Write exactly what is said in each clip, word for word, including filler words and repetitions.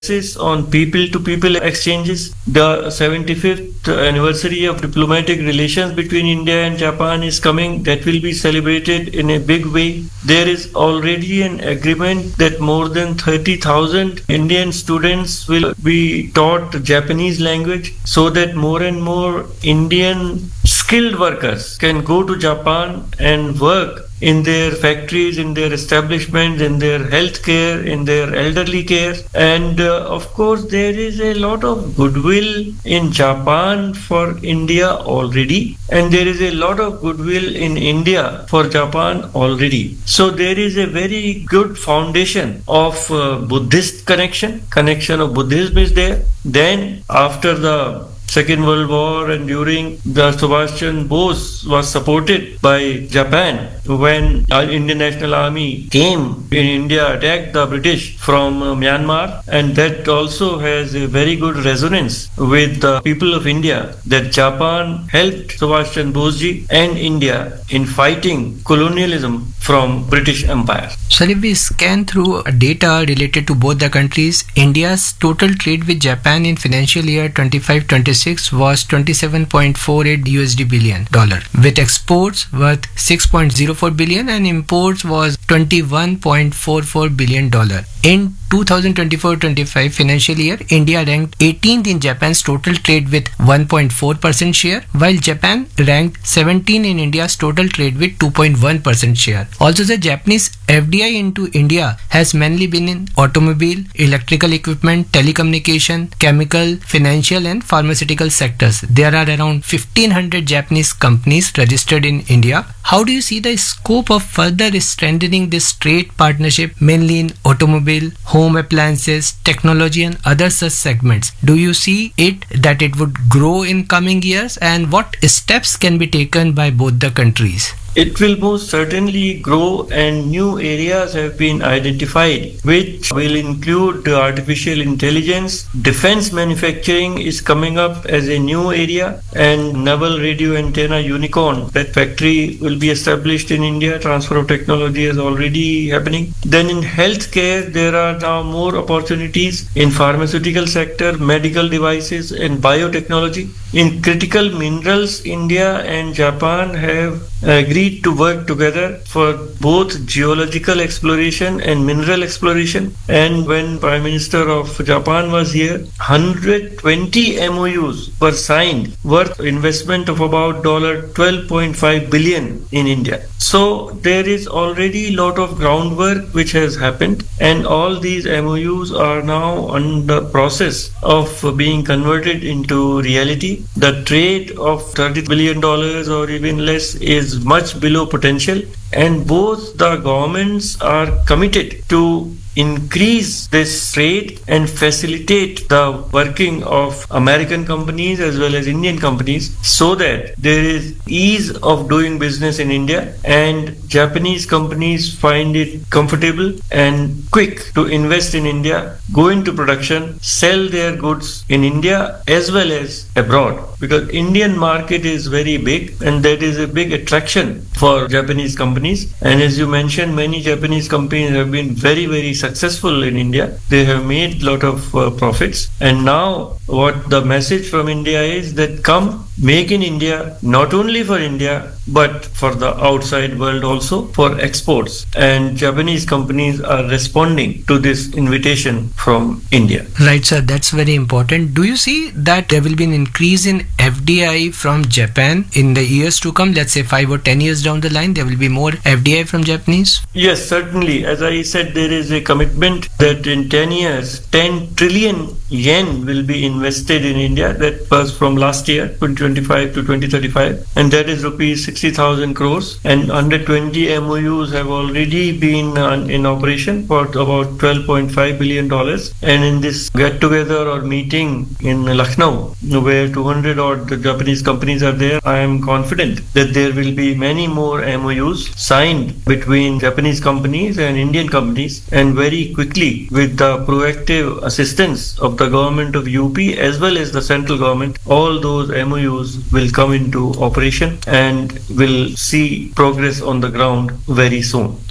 on people-to-people exchanges. The seventy-fifth anniversary of diplomatic relations between India and Japan is coming. That will be celebrated in a big way. There is already an agreement that more than thirty thousand Indian students will be taught Japanese language so that more and more Indian skilled workers can go to Japan and work in their factories, in their establishments, in their healthcare, in their elderly care. And uh, of course, there is a lot of goodwill in Japan for India already. And there is a lot of goodwill in India for Japan already. So there is a very good foundation of uh, Buddhist connection. Connection of Buddhism is there. Then after the Second World War and during the Subhash Chandra Bose was supported by Japan when our Indian National Army came in India, attacked the British from uh, Myanmar, and that also has a very good resonance with the people of India that Japan helped Subhash Chandra Bose ji and India in fighting colonialism from British Empire. So if we scan through data related to both the countries, India's total trade with Japan in financial year twenty-five twenty-six was twenty-seven point four eight U S D billion dollar, with exports worth six point zero four billion and imports was twenty-one point four four billion dollar. In twenty twenty-four twenty-five financial year, India ranked eighteenth in Japan's total trade with one point four percent share, while Japan ranked seventeenth in India's total trade with two point one percent share. Also, the Japanese F D I into India has mainly been in automobile, electrical equipment, telecommunication, chemical, financial and pharmaceutical sectors. There are around fifteen hundred Japanese companies registered in India. How do you see the scope of further strengthening this trade partnership, mainly in automobile, home appliances, technology and other such segments? Do you see it that it would grow in coming years, and what steps can be taken by both the countries? It will most certainly grow, and new areas have been identified which will include artificial intelligence. Defense manufacturing is coming up as a new area, and naval radio antenna unicorn, that factory will be established in India. Transfer of technology is already happening. Then in healthcare, there are now more opportunities in pharmaceutical sector, medical devices and biotechnology. In critical minerals, India and Japan have agreed to work together for both geological exploration and mineral exploration. And when Prime Minister of Japan was here, one hundred twenty M O Us were signed worth investment of about twelve point five billion in India. So there is already a lot of groundwork which has happened, and all these M O Us are now on the process of being converted into reality. The trade of thirty billion dollars or even less is much below potential, and both the governments are committed to increase this trade and facilitate the working of American companies as well as Indian companies, so that there is ease of doing business in India and Japanese companies find it comfortable and quick to invest in India, go into production, sell their goods in India as well as abroad, because Indian market is very big and that is a big attraction for Japanese companies. And as you mentioned, many Japanese companies have been very very successful in India. They have made a lot of uh, profits, and now what the message from India is that come make in India, not only for India but for the outside world also, for exports. And Japanese companies are responding to this invitation from India. Right, sir, that's very important. Do you see that there will be an increase in F D I from Japan in the years to come? Let's say five or ten years down the line, there will be more F D I from Japanese? Yes, certainly. As I said, there is a commitment that in ten years, ten trillion yen will be invested in India. That was from last year, twenty twenty-five to twenty thirty-five, and that is rupees sixty thousand crores. And one hundred twenty M O Us have already been uh, in operation for about twelve point five billion dollars. And in this get-together or meeting in Lucknow, where two hundred odd Japanese companies are there, I am confident that there will be many more M O Us signed between Japanese companies and Indian companies, and very quickly, with the proactive assistance of the government of U P as well as the central government, all those M O Us will come into operation and will see progress on the ground very soon.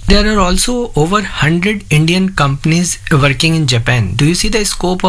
There are also over one hundred Indian companies working in Japan. Do you see the scope